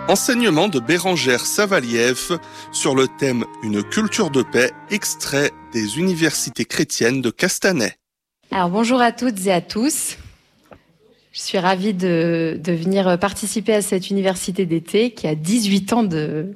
Enseignement de Bérangère Savaliev sur le thème Une culture de paix, extrait des universités chrétiennes de Castanet. Alors bonjour à toutes et à tous. Je suis ravie de venir participer à cette université d'été qui a 18 ans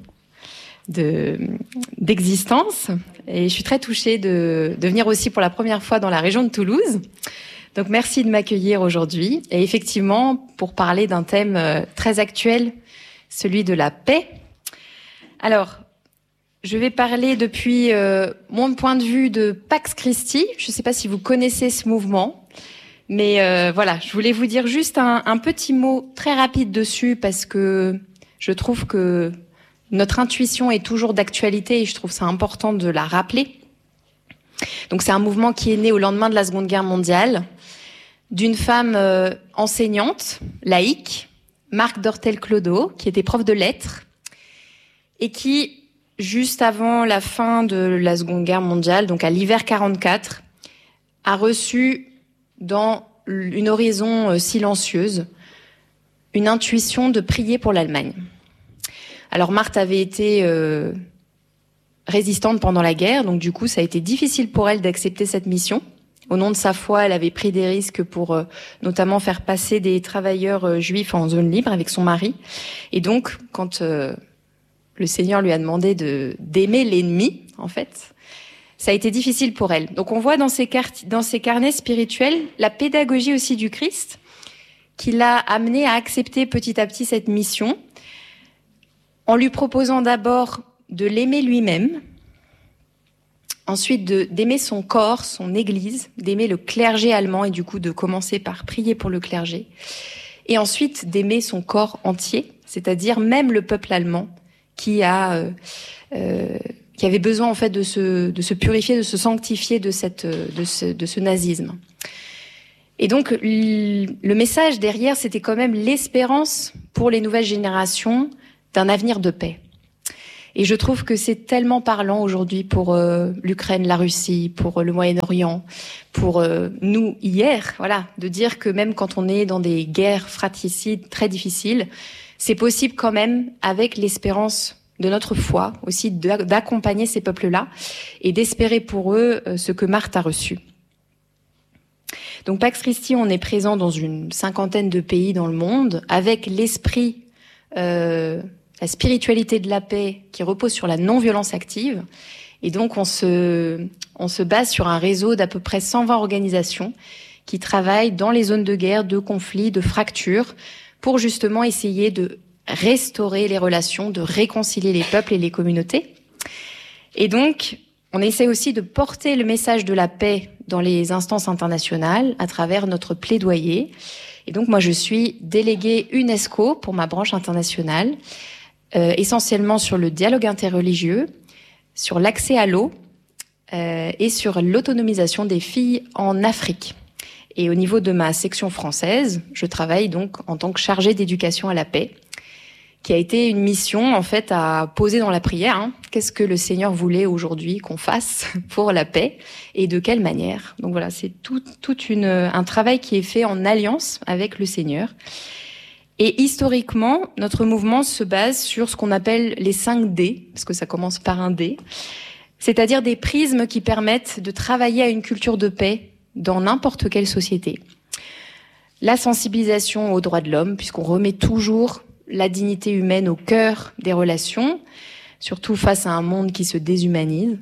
d'existence. Et je suis très touchée de venir aussi pour la première fois dans la région de Toulouse. Donc merci de m'accueillir aujourd'hui. Et effectivement, pour parler d'un thème très actuel, celui de la paix. Alors, je vais parler depuis mon point de vue de Pax Christi. Je ne sais pas si vous connaissez ce mouvement, mais voilà, je voulais vous dire juste un petit mot très rapide dessus parce que je trouve que notre intuition est toujours d'actualité et je trouve ça important de la rappeler. Donc c'est un mouvement qui est né au lendemain de la Seconde Guerre mondiale d'une femme enseignante, laïque, Marc Dortel-Clodo, qui était prof de lettres et qui, juste avant la fin de la Seconde Guerre mondiale, donc à l'hiver 44, a reçu dans une oraison silencieuse une intuition de prier pour l'Allemagne. Alors Marthe avait été résistante pendant la guerre, donc du coup ça a été difficile pour elle d'accepter cette mission. Au nom de sa foi, elle avait pris des risques pour notamment faire passer des travailleurs juifs en zone libre avec son mari. Et donc, quand le Seigneur lui a demandé d'aimer l'ennemi, en fait, ça a été difficile pour elle. Donc on voit dans ses carnets spirituels la pédagogie aussi du Christ qui l'a amené à accepter petit à petit cette mission en lui proposant d'abord de l'aimer lui-même, ensuite d'aimer son corps, son église, d'aimer le clergé allemand et du coup de commencer par prier pour le clergé. Et ensuite d'aimer son corps entier, c'est-à-dire même le peuple allemand qui avait besoin en fait de se purifier, de se sanctifier de ce nazisme. Et donc le message derrière, c'était quand même l'espérance pour les nouvelles générations d'un avenir de paix. Et je trouve que c'est tellement parlant aujourd'hui pour l'Ukraine, la Russie, pour le Moyen-Orient, pour nous hier, voilà, de dire que même quand on est dans des guerres fratricides très difficiles, c'est possible quand même, avec l'espérance de notre foi, aussi d'accompagner ces peuples-là et d'espérer pour eux ce que Marthe a reçu. Donc Pax Christi, on est présent dans une 50aine de pays dans le monde, avec l'esprit la spiritualité de la paix qui repose sur la non-violence active. Et donc, on se base sur un réseau d'à peu près 120 organisations qui travaillent dans les zones de guerre, de conflits, de fractures, pour justement essayer de restaurer les relations, de réconcilier les peuples et les communautés. Et donc, on essaie aussi de porter le message de la paix dans les instances internationales à travers notre plaidoyer. Et donc, moi, je suis déléguée UNESCO pour ma branche internationale, essentiellement sur le dialogue interreligieux, sur l'accès à l'eau et sur l'autonomisation des filles en Afrique. Et au niveau de ma section française, je travaille donc en tant que chargée d'éducation à la paix, qui a été une mission en fait à poser dans la prière. Qu'est-ce que le Seigneur voulait aujourd'hui qu'on fasse pour la paix et de quelle manière. Donc voilà, c'est tout un travail qui est fait en alliance avec le Seigneur. Et historiquement, notre mouvement se base sur ce qu'on appelle les 5 D, parce que ça commence par un D, c'est-à-dire des prismes qui permettent de travailler à une culture de paix dans n'importe quelle société. La sensibilisation aux droits de l'homme, puisqu'on remet toujours la dignité humaine au cœur des relations, surtout face à un monde qui se déshumanise.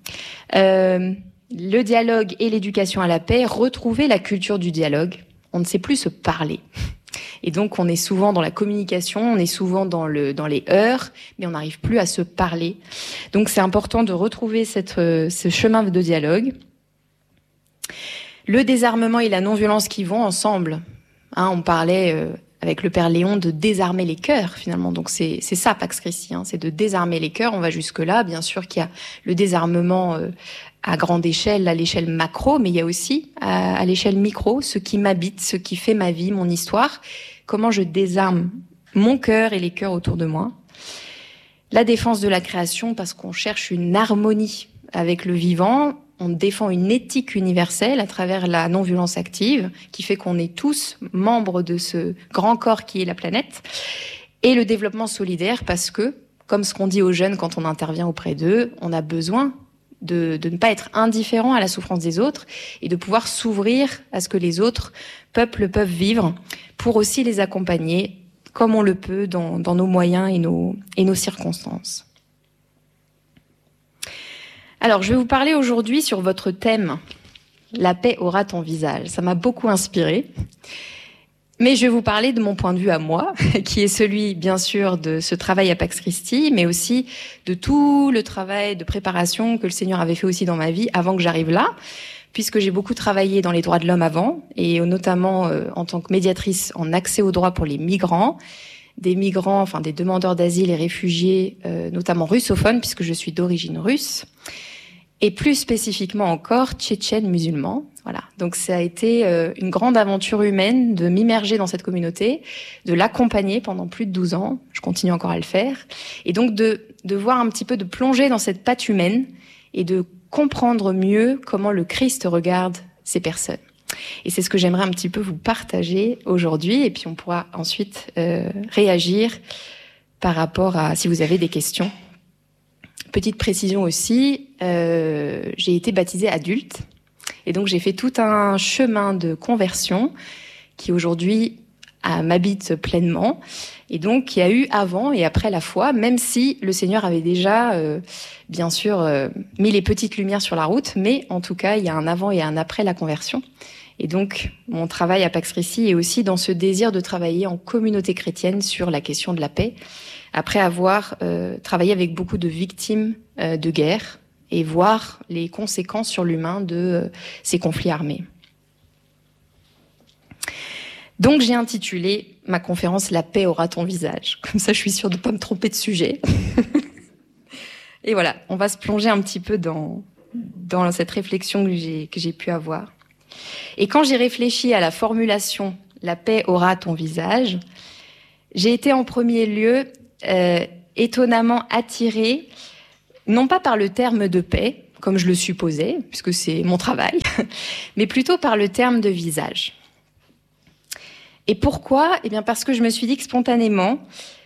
Le dialogue et l'éducation à la paix, retrouver la culture du dialogue. On ne sait plus se parler. Et donc, on est souvent dans la communication, on est souvent dans les heurts, mais on n'arrive plus à se parler. Donc, c'est important de retrouver ce chemin de dialogue. Le désarmement et la non-violence qui vont ensemble. On parlait avec le Père Léon de désarmer les cœurs, finalement. Donc, c'est ça, Pax Christi, c'est de désarmer les cœurs. On va jusque-là. Bien sûr qu'il y a le désarmement à grande échelle, à l'échelle macro, mais il y a aussi à l'échelle micro, ce qui m'habite, ce qui fait ma vie, mon histoire, comment je désarme mon cœur et les cœurs autour de moi. La défense de la création, parce qu'on cherche une harmonie avec le vivant, on défend une éthique universelle à travers la non-violence active, qui fait qu'on est tous membres de ce grand corps qui est la planète. Et le développement solidaire parce que, comme ce qu'on dit aux jeunes quand on intervient auprès d'eux, on a besoin de ne pas être indifférent à la souffrance des autres et de pouvoir s'ouvrir à ce que les autres peuples peuvent vivre pour aussi les accompagner comme on le peut dans nos moyens et nos circonstances. Alors, je vais vous parler aujourd'hui sur votre thème « La paix aura ton visage ». Ça m'a beaucoup inspiré. Mais je vais vous parler de mon point de vue à moi, qui est celui, bien sûr, de ce travail à Pax Christi, mais aussi de tout le travail de préparation que le Seigneur avait fait aussi dans ma vie avant que j'arrive là, puisque j'ai beaucoup travaillé dans les droits de l'homme avant, et notamment en tant que médiatrice en accès aux droits pour les migrants, des migrants, enfin des demandeurs d'asile et réfugiés, notamment russophones, puisque je suis d'origine russe, et plus spécifiquement encore tchétchènes musulmans. Voilà. Donc ça a été une grande aventure humaine de m'immerger dans cette communauté, de l'accompagner pendant plus de 12 ans. Je continue encore à le faire. Et donc de voir un petit peu, de plonger dans cette patte humaine et de comprendre mieux comment le Christ regarde ces personnes. Et c'est ce que j'aimerais un petit peu vous partager aujourd'hui. Et puis on pourra ensuite réagir par rapport à si vous avez des questions. Petite précision aussi, j'ai été baptisée adulte. Et donc, j'ai fait tout un chemin de conversion qui, aujourd'hui, m'habite pleinement. Et donc, il y a eu avant et après la foi, même si le Seigneur avait déjà, bien sûr, mis les petites lumières sur la route. Mais en tout cas, il y a un avant et un après la conversion. Et donc, mon travail à Pax Christi est aussi dans ce désir de travailler en communauté chrétienne sur la question de la paix, après avoir travaillé avec beaucoup de victimes de guerre, et voir les conséquences sur l'humain de ces conflits armés. Donc j'ai intitulé ma conférence « La paix aura ton visage ». Comme ça, je suis sûre de ne pas me tromper de sujet. Et voilà, on va se plonger un petit peu dans cette réflexion que j'ai pu avoir. Et quand j'ai réfléchi à la formulation « La paix aura ton visage », j'ai été en premier lieu étonnamment attirée non pas par le terme de paix, comme je le supposais, puisque c'est mon travail, mais plutôt par le terme de visage. Et pourquoi ? Eh bien parce que je me suis dit que spontanément,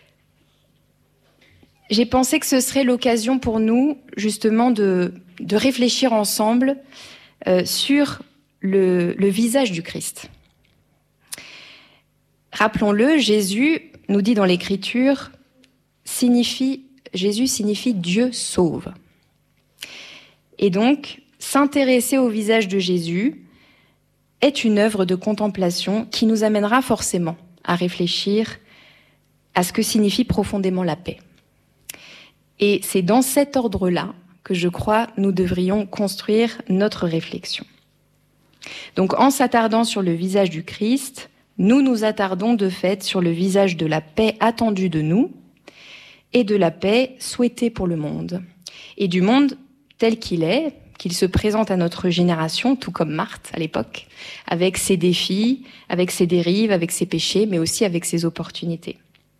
j'ai pensé que ce serait l'occasion pour nous, justement, de réfléchir ensemble sur le visage du Christ. Rappelons-le, Jésus nous dit dans l'Écriture, Jésus signifie Dieu sauve. Et donc, s'intéresser au visage de Jésus est une œuvre de contemplation qui nous amènera forcément à réfléchir à ce que signifie profondément la paix. Et c'est dans cet ordre-là que je crois nous devrions construire notre réflexion. Donc, en s'attardant sur le visage du Christ, nous nous attardons de fait sur le visage de la paix attendue de nous, et de la paix souhaitée pour le monde, et du monde tel qu'il est, qu'il se présente à notre génération, tout comme Marthe à l'époque, avec ses défis, avec ses dérives, avec ses péchés, mais aussi avec ses opportunités.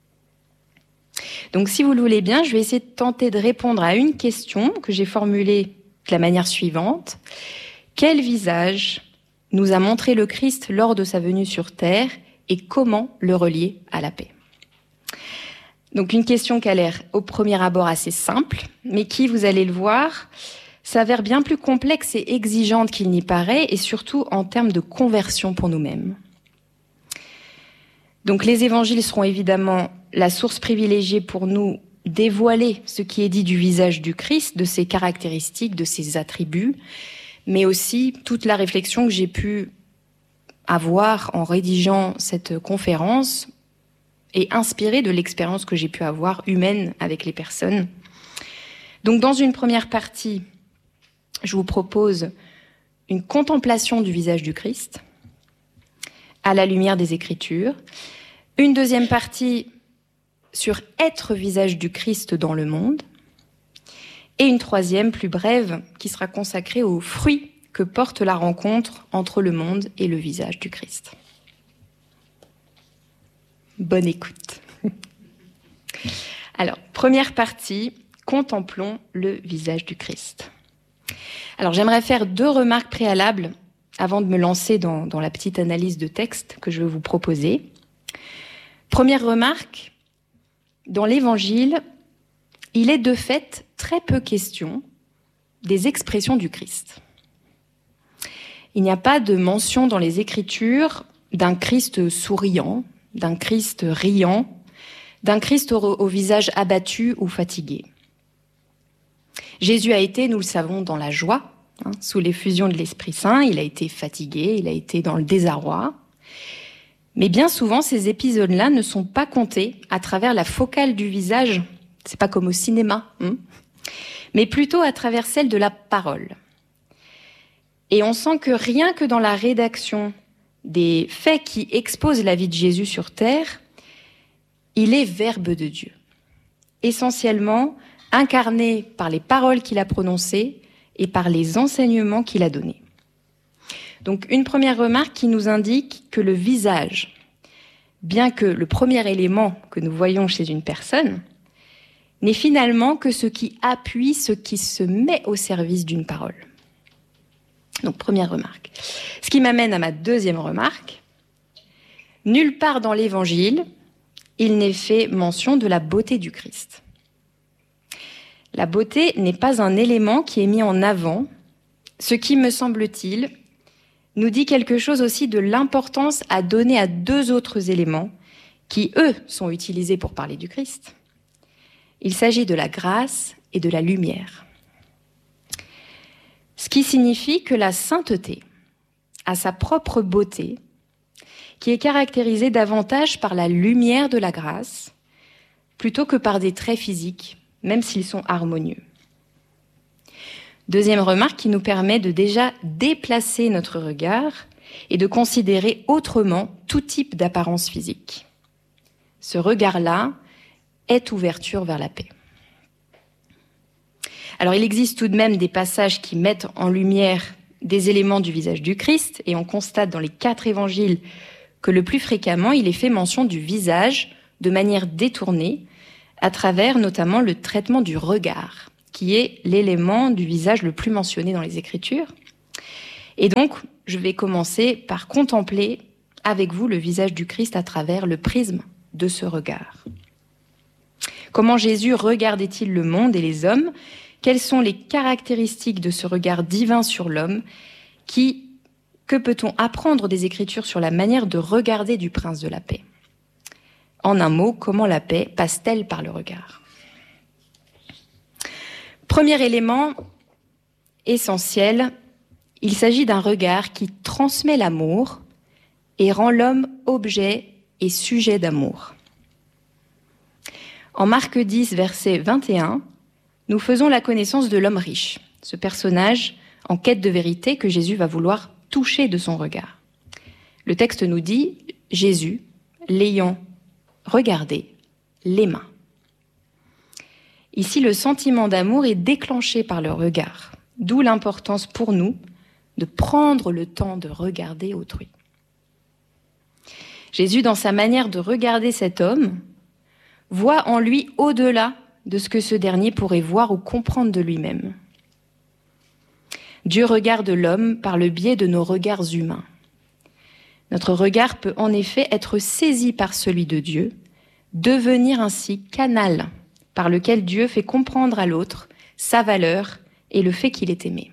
Donc si vous le voulez bien, je vais essayer de tenter de répondre à une question que j'ai formulée de la manière suivante. Quel visage nous a montré le Christ lors de sa venue sur terre et comment le relier à la paix ? Donc une question qui a l'air au premier abord assez simple, mais qui, vous allez le voir, s'avère bien plus complexe et exigeante qu'il n'y paraît, et surtout en termes de conversion pour nous-mêmes. Donc les évangiles seront évidemment la source privilégiée pour nous dévoiler ce qui est dit du visage du Christ, de ses caractéristiques, de ses attributs, mais aussi toute la réflexion que j'ai pu avoir en rédigeant cette conférence et inspirée de l'expérience que j'ai pu avoir humaine avec les personnes. Donc dans une première partie, je vous propose une contemplation du visage du Christ à la lumière des Écritures. Une deuxième partie sur être visage du Christ dans le monde. Et une troisième, plus brève, qui sera consacrée aux fruits que porte la rencontre entre le monde et le visage du Christ. Bonne écoute. Alors, première partie, contemplons le visage du Christ. Alors, j'aimerais faire 2 remarques préalables avant de me lancer dans la petite analyse de texte que je vais vous proposer. Première remarque, dans l'Évangile, il est de fait très peu question des expressions du Christ. Il n'y a pas de mention dans les Écritures d'un Christ souriant, d'un Christ riant, d'un Christ au visage abattu ou fatigué. Jésus a été, nous le savons, dans la joie, sous l'effusion de l'Esprit Saint. Il a été fatigué, il a été dans le désarroi. Mais bien souvent, ces épisodes-là ne sont pas comptés à travers la focale du visage. C'est pas comme au cinéma, mais plutôt à travers celle de la parole. Et on sent que rien que dans la rédaction des faits qui exposent la vie de Jésus sur terre, il est Verbe de Dieu, essentiellement incarné par les paroles qu'il a prononcées et par les enseignements qu'il a donnés. Donc une première remarque qui nous indique que le visage, bien que le premier élément que nous voyons chez une personne, n'est finalement que ce qui appuie, ce qui se met au service d'une parole. Donc première remarque. Ce qui m'amène à ma deuxième remarque. Nulle part dans l'Évangile, il n'est fait mention de la beauté du Christ. La beauté n'est pas un élément qui est mis en avant, ce qui, me semble-t-il, nous dit quelque chose aussi de l'importance à donner à deux autres éléments qui, eux, sont utilisés pour parler du Christ. Il s'agit de la grâce et de la lumière. Ce qui signifie que la sainteté a sa propre beauté, qui est caractérisée davantage par la lumière de la grâce, plutôt que par des traits physiques, même s'ils sont harmonieux. Deuxième remarque qui nous permet de déjà déplacer notre regard et de considérer autrement tout type d'apparence physique. Ce regard-là est ouverture vers la paix. Alors il existe tout de même des passages qui mettent en lumière des éléments du visage du Christ, et on constate dans les 4 évangiles que le plus fréquemment il est fait mention du visage de manière détournée, à travers notamment le traitement du regard, qui est l'élément du visage le plus mentionné dans les Écritures. Et donc, je vais commencer par contempler avec vous le visage du Christ à travers le prisme de ce regard. Comment Jésus regardait-il le monde et les hommes ? Quelles sont les caractéristiques de ce regard divin sur l'homme ? Que peut-on apprendre des Écritures sur la manière de regarder du Prince de la paix ? En un mot, comment la paix passe-t-elle par le regard ? Premier élément essentiel, il s'agit d'un regard qui transmet l'amour et rend l'homme objet et sujet d'amour. En Marc 10, verset 21, nous faisons la connaissance de l'homme riche, ce personnage en quête de vérité que Jésus va vouloir toucher de son regard. Le texte nous dit « Jésus, l'ayant regardé, l'aima ». Ici, le sentiment d'amour est déclenché par le regard, d'où l'importance pour nous de prendre le temps de regarder autrui. Jésus, dans sa manière de regarder cet homme, voit en lui au-delà de ce que ce dernier pourrait voir ou comprendre de lui-même. Dieu regarde l'homme par le biais de nos regards humains. Notre regard peut en effet être saisi par celui de Dieu, devenir ainsi canal par lequel Dieu fait comprendre à l'autre sa valeur et le fait qu'il est aimé.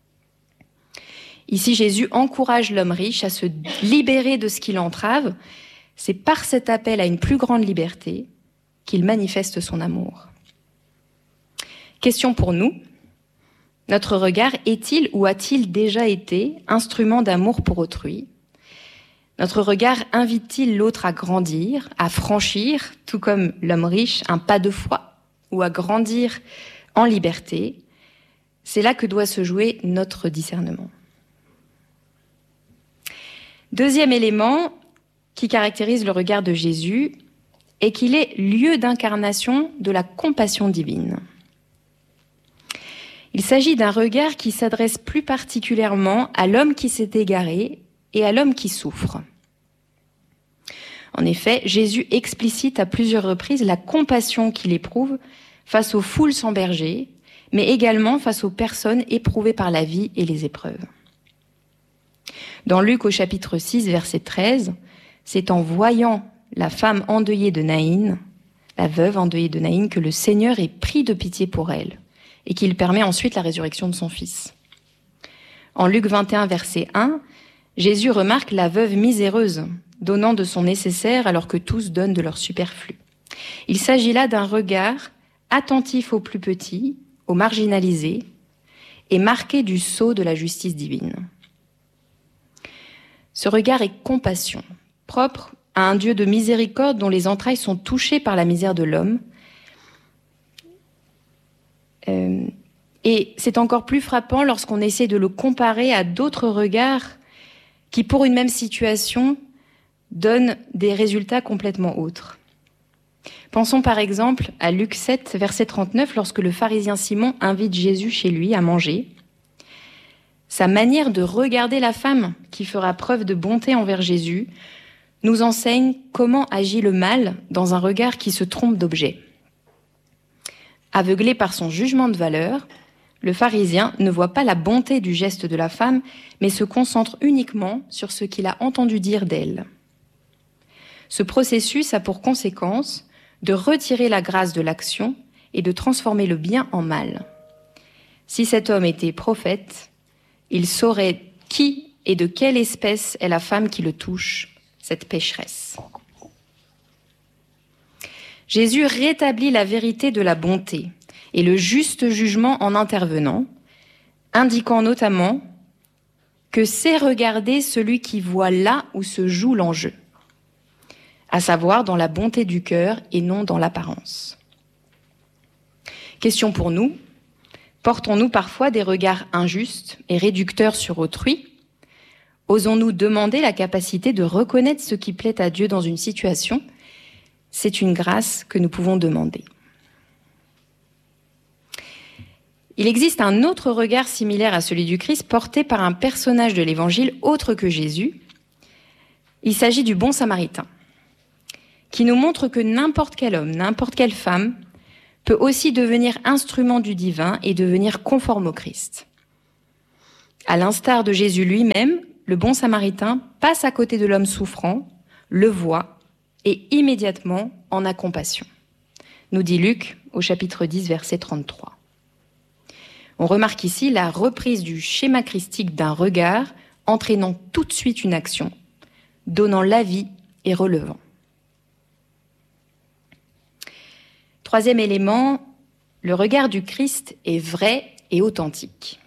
Ici, Jésus encourage l'homme riche à se libérer de ce qui l'entrave. C'est par cet appel à une plus grande liberté qu'il manifeste son amour. Question pour nous. Notre regard est-il ou a-t-il déjà été instrument d'amour pour autrui ? Notre regard invite-t-il l'autre à grandir, à franchir, tout comme l'homme riche, un pas de foi ou à grandir en liberté ? C'est là que doit se jouer notre discernement. Deuxième élément qui caractérise le regard de Jésus est qu'il est lieu d'incarnation de la compassion divine. Il s'agit d'un regard qui s'adresse plus particulièrement à l'homme qui s'est égaré et à l'homme qui souffre. En effet, Jésus explicite à plusieurs reprises la compassion qu'il éprouve face aux foules sans berger, mais également face aux personnes éprouvées par la vie et les épreuves. Dans Luc au chapitre 6, verset 13, c'est en voyant la femme endeuillée de Naïn, la veuve endeuillée de Naïn, que le Seigneur est pris de pitié pour elle et qu'il permet ensuite la résurrection de son fils. En Luc 21, verset 1, Jésus remarque la veuve miséreuse, donnant de son nécessaire alors que tous donnent de leur superflu. Il s'agit là d'un regard attentif aux plus petits, aux marginalisés, et marqué du sceau de la justice divine. Ce regard est compassion, propre à un Dieu de miséricorde dont les entrailles sont touchées par la misère de l'homme. Et c'est encore plus frappant lorsqu'on essaie de le comparer à d'autres regards qui, pour une même situation, donnent des résultats complètement autres. Pensons par exemple à Luc 7, verset 39, lorsque le pharisien Simon invite Jésus chez lui à manger. Sa manière de regarder la femme, qui fera preuve de bonté envers Jésus, nous enseigne comment agit le mal dans un regard qui se trompe d'objet. Aveuglé par son jugement de valeur, le pharisien ne voit pas la bonté du geste de la femme, mais se concentre uniquement sur ce qu'il a entendu dire d'elle. Ce processus a pour conséquence de retirer la grâce de l'action et de transformer le bien en mal. Si cet homme était prophète, il saurait qui et de quelle espèce est la femme qui le touche, cette pécheresse. Jésus rétablit la vérité de la bonté et le juste jugement en intervenant, indiquant notamment que c'est regarder celui qui voit là où se joue l'enjeu, à savoir dans la bonté du cœur et non dans l'apparence. Question pour nous, portons-nous parfois des regards injustes et réducteurs sur autrui ? Osons-nous demander la capacité de reconnaître ce qui plaît à Dieu dans une situation ? C'est une grâce que nous pouvons demander. Il existe un autre regard similaire à celui du Christ porté par un personnage de l'Évangile autre que Jésus. Il s'agit du bon Samaritain, qui nous montre que n'importe quel homme, n'importe quelle femme peut aussi devenir instrument du divin et devenir conforme au Christ. À l'instar de Jésus lui-même, le bon Samaritain passe à côté de l'homme souffrant, le voit et immédiatement en a compassion, nous dit Luc au chapitre 10, verset 33. On remarque ici la reprise du schéma christique d'un regard entraînant tout de suite une action, donnant l'avis et relevant. Troisième élément, le regard du Christ est vrai et authentique.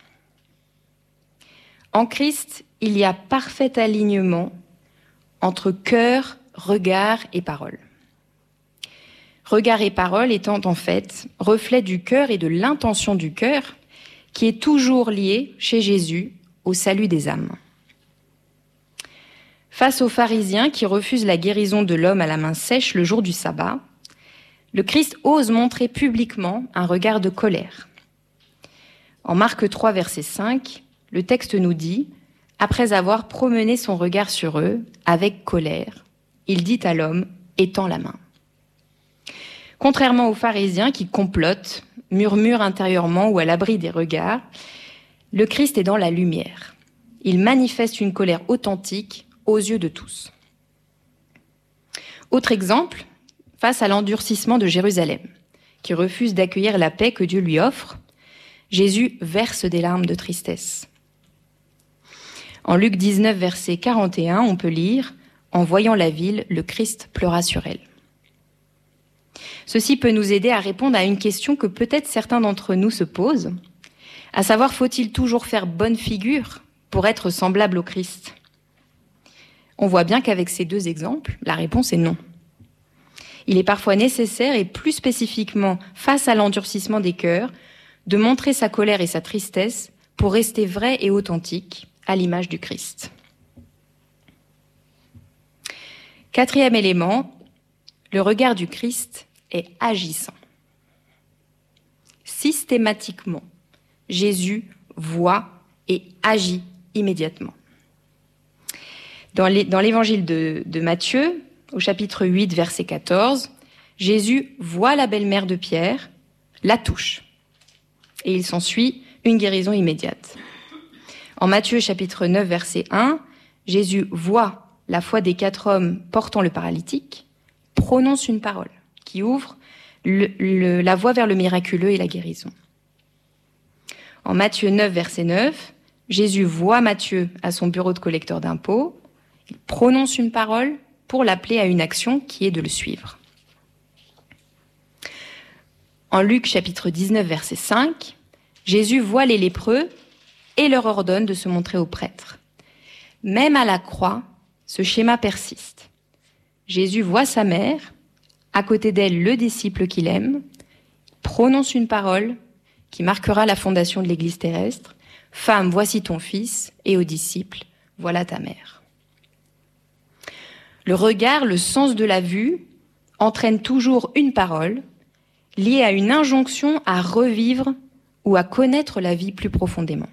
En Christ, il y a parfait alignement entre cœur, regard et parole. Regard et parole étant en fait reflet du cœur et de l'intention du cœur qui est toujours lié chez Jésus au salut des âmes. Face aux pharisiens qui refusent la guérison de l'homme à la main sèche le jour du sabbat, le Christ ose montrer publiquement un regard de colère. En Marc 3, verset 5, le texte nous dit « Après avoir promené son regard sur eux, avec colère, il dit à l'homme, étends la main. » Contrairement aux pharisiens qui complotent, murmurent intérieurement ou à l'abri des regards, le Christ est dans la lumière. Il manifeste une colère authentique aux yeux de tous. Autre exemple, face à l'endurcissement de Jérusalem, qui refuse d'accueillir la paix que Dieu lui offre, Jésus verse des larmes de tristesse. En Luc 19, verset 41, on peut lire « En voyant la ville, le Christ pleura sur elle ». Ceci peut nous aider à répondre à une question que peut-être certains d'entre nous se posent, à savoir, faut-il toujours faire bonne figure pour être semblable au Christ ? On voit bien qu'avec ces deux exemples, la réponse est non. Il est parfois nécessaire, et plus spécifiquement face à l'endurcissement des cœurs, de montrer sa colère et sa tristesse pour rester vrai et authentique à l'image du Christ. Quatrième élément, le regard du Christ est agissant. Systématiquement, Jésus voit et agit immédiatement. Dans l'évangile de Matthieu, au chapitre 8, verset 14, Jésus voit la belle-mère de Pierre, la touche, et il s'ensuit une guérison immédiate. En Matthieu, chapitre 9, verset 1, Jésus voit la foi des 4 hommes portant le paralytique, prononce une parole qui ouvre la voie vers le miraculeux et la guérison. En Matthieu 9, verset 9, Jésus voit Matthieu à son bureau de collecteur d'impôts. Il prononce une parole pour l'appeler à une action qui est de le suivre. En Luc chapitre 19, verset 5, Jésus voit les lépreux et leur ordonne de se montrer aux prêtres. Même à la croix, ce schéma persiste. Jésus voit sa mère, à côté d'elle le disciple qu'il aime, prononce une parole qui marquera la fondation de l'Église terrestre. « Femme, voici ton fils » et aux disciples « Voilà ta mère ». Le regard, le sens de la vue, entraîne toujours une parole liée à une injonction à revivre ou à connaître la vie plus profondément.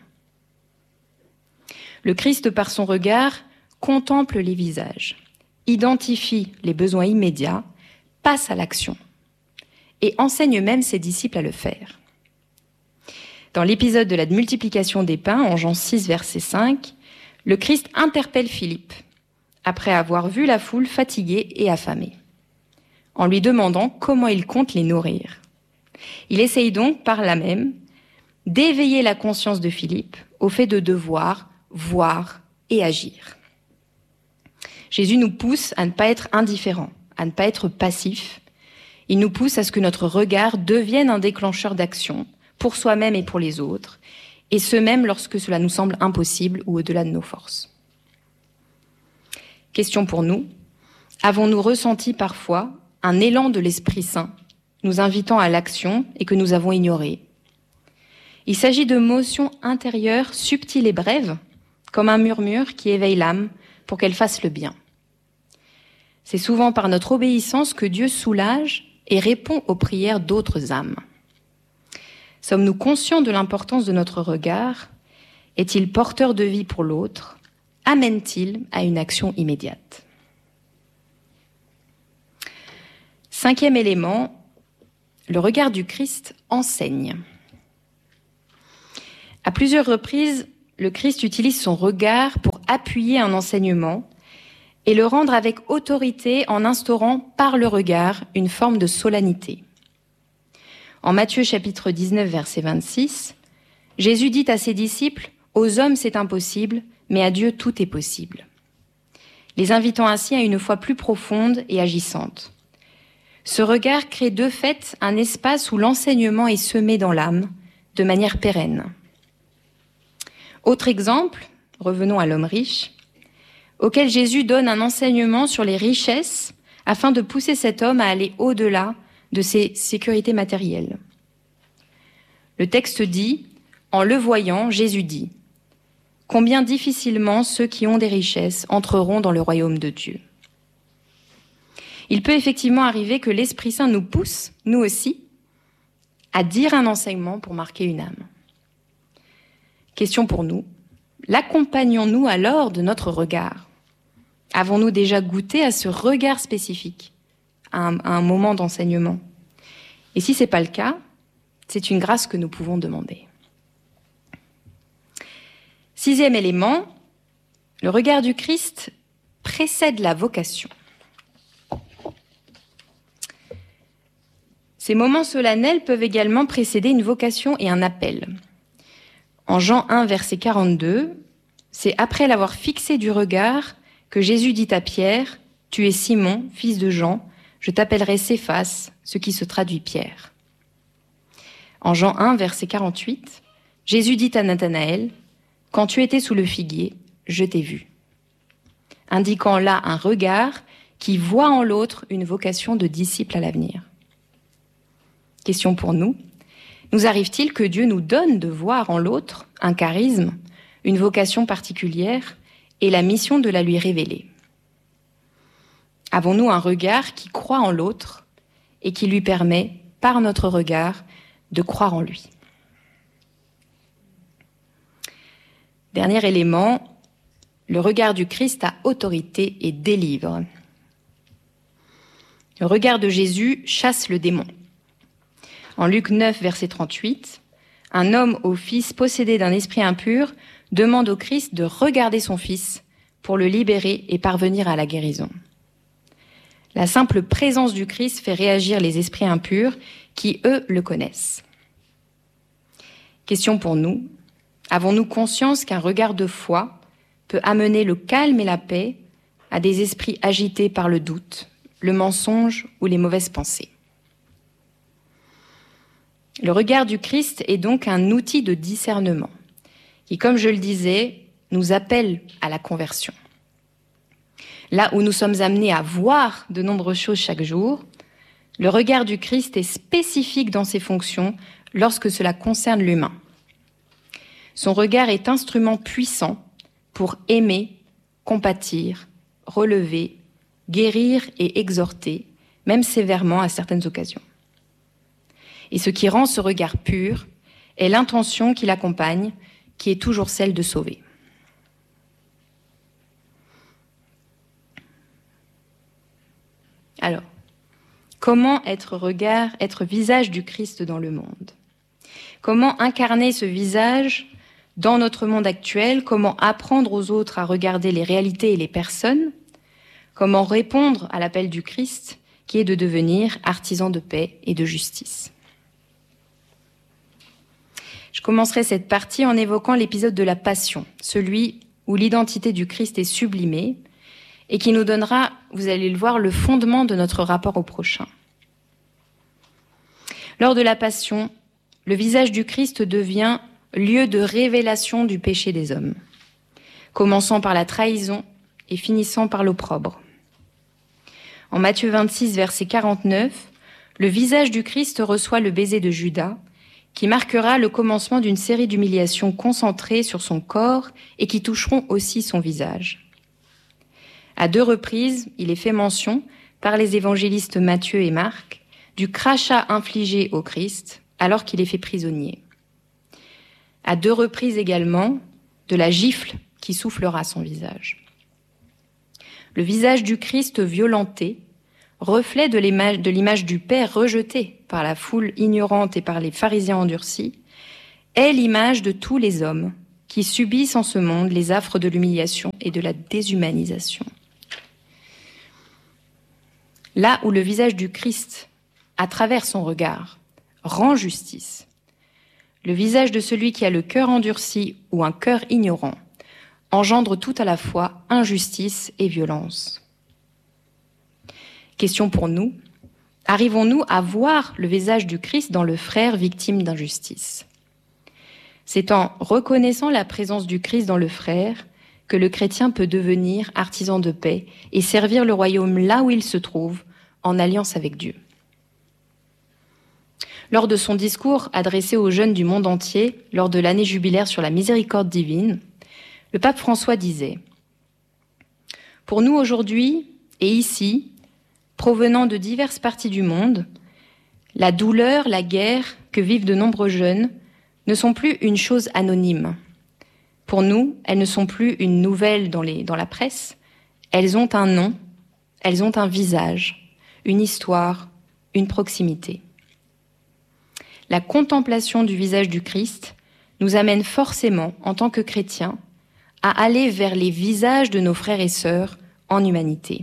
Le Christ, par son regard, contemple les visages, identifie les besoins immédiats, passe à l'action et enseigne même ses disciples à le faire. Dans l'épisode de la multiplication des pains, en Jean 6, verset 5, le Christ interpelle Philippe, après avoir vu la foule fatiguée et affamée, en lui demandant comment il compte les nourrir. Il essaye donc, par là même, d'éveiller la conscience de Philippe au fait de devoir voir et agir. Jésus nous pousse à ne pas être indifférents, à ne pas être passifs. Il nous pousse à ce que notre regard devienne un déclencheur d'action pour soi-même et pour les autres, et ce même lorsque cela nous semble impossible ou au-delà de nos forces. Question pour nous, avons-nous ressenti parfois un élan de l'Esprit Saint nous invitant à l'action et que nous avons ignoré? Il s'agit de motions intérieures subtiles et brèves, comme un murmure qui éveille l'âme pour qu'elle fasse le bien. C'est souvent par notre obéissance que Dieu soulage et répond aux prières d'autres âmes. Sommes-nous conscients de l'importance de notre regard? Est-il porteur de vie pour l'autre? Amène-t-il à une action immédiate? 5e élément, le regard du Christ enseigne. À plusieurs reprises, le Christ utilise son regard pour appuyer un enseignement et le rendre avec autorité en instaurant par le regard une forme de solennité. En Matthieu chapitre 19, verset 26, Jésus dit à ses disciples « Aux hommes c'est impossible, mais à Dieu tout est possible », les invitant ainsi à une foi plus profonde et agissante. Ce regard crée de fait un espace où l'enseignement est semé dans l'âme de manière pérenne. Autre exemple, revenons à l'homme riche, auquel Jésus donne un enseignement sur les richesses afin de pousser cet homme à aller au-delà de ses sécurités matérielles. Le texte dit, en le voyant, Jésus dit, « Combien difficilement ceux qui ont des richesses entreront dans le royaume de Dieu. » Il peut effectivement arriver que l'Esprit Saint nous pousse, nous aussi, à dire un enseignement pour marquer une âme. Question pour nous, l'accompagnons-nous alors de notre regard? Avons-nous déjà goûté à ce regard spécifique à un moment d'enseignement? Et si ce n'est pas le cas, c'est une grâce que nous pouvons demander. 6e élément, le regard du Christ précède la vocation. Ces moments solennels peuvent également précéder une vocation et un appel. En Jean 1, verset 42, c'est après l'avoir fixé du regard que Jésus dit à Pierre, « Tu es Simon, fils de Jean, je t'appellerai Céphas », ce qui se traduit Pierre. En Jean 1, verset 48, Jésus dit à Nathanaël, « Quand tu étais sous le figuier, je t'ai vu », indiquant là un regard qui voit en l'autre une vocation de disciple à l'avenir. Question pour nous, nous arrive-t-il que Dieu nous donne de voir en l'autre un charisme, une vocation particulière et la mission de la lui révéler? Avons-nous un regard qui croit en l'autre et qui lui permet, par notre regard, de croire en lui? Dernier élément, le regard du Christ a autorité et délivre. Le regard de Jésus chasse le démon. En Luc 9, verset 38, un homme au fils possédé d'un esprit impur demande au Christ de regarder son fils pour le libérer et parvenir à la guérison. La simple présence du Christ fait réagir les esprits impurs qui, eux, le connaissent. Question pour nous. Avons-nous conscience qu'un regard de foi peut amener le calme et la paix à des esprits agités par le doute, le mensonge ou les mauvaises pensées? Le regard du Christ est donc un outil de discernement qui, comme je le disais, nous appelle à la conversion. Là où nous sommes amenés à voir de nombreuses choses chaque jour, le regard du Christ est spécifique dans ses fonctions lorsque cela concerne l'humain. Son regard est instrument puissant pour aimer, compatir, relever, guérir et exhorter, même sévèrement à certaines occasions. Et ce qui rend ce regard pur est l'intention qui l'accompagne, qui est toujours celle de sauver. Alors, comment être visage du Christ dans le monde? Comment incarner ce visage dans notre monde actuel? Comment apprendre aux autres à regarder les réalités et les personnes? Comment répondre à l'appel du Christ, qui est de devenir artisan de paix et de justice? Je commencerai cette partie en évoquant l'épisode de la Passion, celui où l'identité du Christ est sublimée et qui nous donnera, vous allez le voir, le fondement de notre rapport au prochain. Lors de la Passion, le visage du Christ devient lieu de révélation du péché des hommes, commençant par la trahison et finissant par l'opprobre. En Matthieu 26, verset 49, le visage du Christ reçoit le baiser de Judas, qui marquera le commencement d'une série d'humiliations concentrées sur son corps et qui toucheront aussi son visage. À 2 reprises, il est fait mention, par les évangélistes Matthieu et Marc, du crachat infligé au Christ alors qu'il est fait prisonnier. À 2 reprises également, de la gifle qui soufflera son visage. Le visage du Christ violenté, reflet de l'image du Père rejeté par la foule ignorante et par les pharisiens endurcis, est l'image de tous les hommes qui subissent en ce monde les affres de l'humiliation et de la déshumanisation. Là où le visage du Christ, à travers son regard, rend justice, le visage de celui qui a le cœur endurci ou un cœur ignorant engendre tout à la fois injustice et violence. Question pour nous, arrivons-nous à voir le visage du Christ dans le frère victime d'injustice? C'est en reconnaissant la présence du Christ dans le frère que le chrétien peut devenir artisan de paix et servir le royaume là où il se trouve, en alliance avec Dieu. Lors de son discours adressé aux jeunes du monde entier, lors de l'année jubilaire sur la miséricorde divine, le pape François disait « Pour nous aujourd'hui et ici, provenant de diverses parties du monde, la douleur, la guerre que vivent de nombreux jeunes ne sont plus une chose anonyme. Pour nous, elles ne sont plus une nouvelle dans la presse, elles ont un nom, elles ont un visage, une histoire, une proximité. La contemplation du visage du Christ nous amène forcément, en tant que chrétiens, à aller vers les visages de nos frères et sœurs en humanité.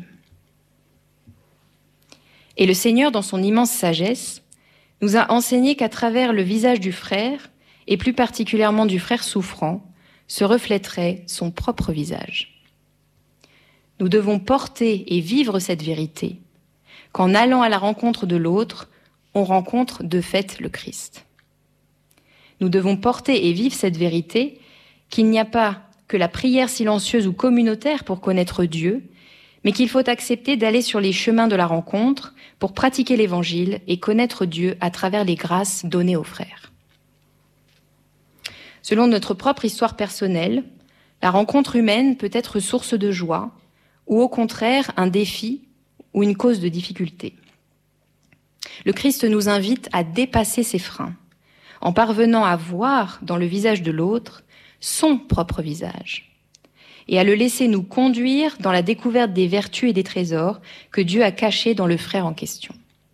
Et le Seigneur, dans son immense sagesse, nous a enseigné qu'à travers le visage du frère, et plus particulièrement du frère souffrant, se reflèterait son propre visage. Nous devons porter et vivre cette vérité, qu'en allant à la rencontre de l'autre, on rencontre de fait le Christ. Nous devons porter et vivre cette vérité, qu'il n'y a pas que la prière silencieuse ou communautaire pour connaître Dieu, mais qu'il faut accepter d'aller sur les chemins de la rencontre pour pratiquer l'Évangile et connaître Dieu à travers les grâces données aux frères. Selon notre propre histoire personnelle, la rencontre humaine peut être source de joie ou au contraire un défi ou une cause de difficulté. Le Christ nous invite à dépasser ces freins en parvenant à voir dans le visage de l'autre son propre visage et à le laisser nous conduire dans la découverte des vertus et des trésors que Dieu a cachés dans le frère en question.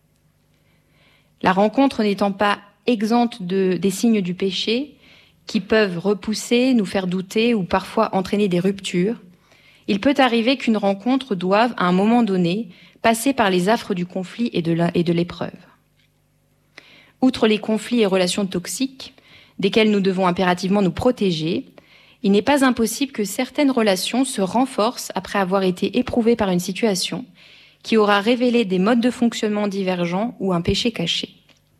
La rencontre n'étant pas exempte des signes du péché qui peuvent repousser, nous faire douter ou parfois entraîner des ruptures, il peut arriver qu'une rencontre doive, à un moment donné, passer par les affres du conflit et de l'épreuve. Outre les conflits et relations toxiques, desquels nous devons impérativement nous protéger, il n'est pas impossible que certaines relations se renforcent après avoir été éprouvées par une situation qui aura révélé des modes de fonctionnement divergents ou un péché caché.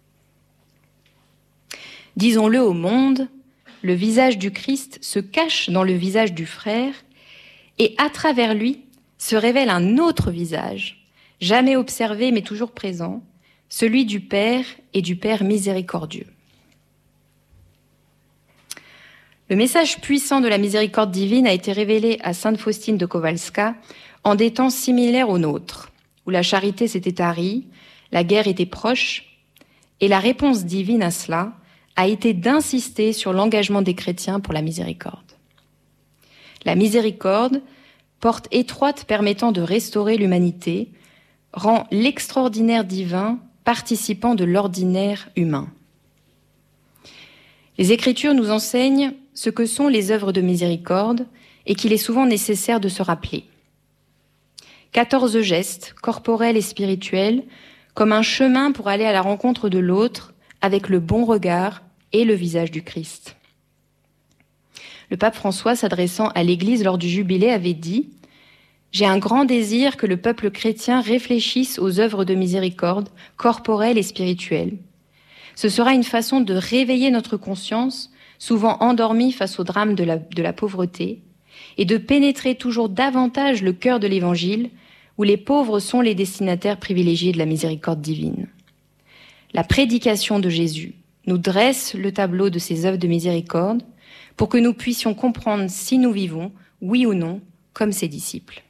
Disons-le au monde, le visage du Christ se cache dans le visage du frère et à travers lui se révèle un autre visage, jamais observé mais toujours présent, celui du Père et du Père miséricordieux. Le message puissant de la miséricorde divine a été révélé à sainte Faustine de Kowalska en des temps similaires aux nôtres, où la charité s'était tarie, la guerre était proche, et la réponse divine à cela a été d'insister sur l'engagement des chrétiens pour la miséricorde. La miséricorde, porte étroite permettant de restaurer l'humanité, rend l'extraordinaire divin participant de l'ordinaire humain. Les Écritures nous enseignent ce que sont les œuvres de miséricorde et qu'il est souvent nécessaire de se rappeler. 14 gestes, corporels et spirituels, comme un chemin pour aller à la rencontre de l'autre avec le bon regard et le visage du Christ. Le pape François, s'adressant à l'Église lors du jubilé, avait dit « J'ai un grand désir que le peuple chrétien réfléchisse aux œuvres de miséricorde, corporelles et spirituelles. Ce sera une façon de réveiller notre conscience, souvent endormie face au drame de la pauvreté, et de pénétrer toujours davantage le cœur de l'Évangile, où les pauvres sont les destinataires privilégiés de la miséricorde divine. La prédication de Jésus nous dresse le tableau de ces œuvres de miséricorde pour que nous puissions comprendre si nous vivons, oui ou non, comme ses disciples.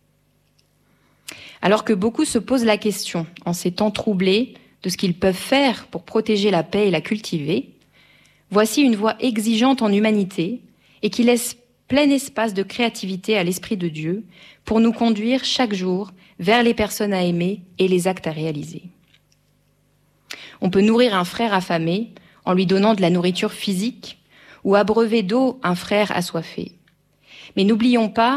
Alors que beaucoup se posent la question, en ces temps troublés, de ce qu'ils peuvent faire pour protéger la paix et la cultiver, voici une voie exigeante en humanité et qui laisse plein espace de créativité à l'Esprit de Dieu pour nous conduire chaque jour vers les personnes à aimer et les actes à réaliser. On peut nourrir un frère affamé en lui donnant de la nourriture physique ou abreuver d'eau un frère assoiffé. Mais n'oublions pas